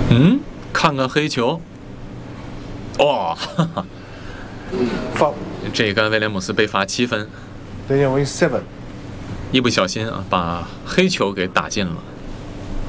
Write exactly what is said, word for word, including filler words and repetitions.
嗯，看看黑球。哇、哦，哈哈， Foul. 这个威廉姆斯被罚七分。 Daniel wins seven. 一不小心啊，把黑球给打进了。